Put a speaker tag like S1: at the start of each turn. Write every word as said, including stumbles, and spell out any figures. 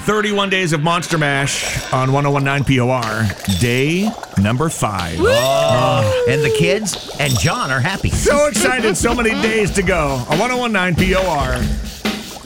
S1: thirty-one days of Monster Mash on one oh one point nine P O R. Day number five.
S2: Oh, and the kids and John are happy.
S1: So excited. So many days to go on one oh one point nine P O R.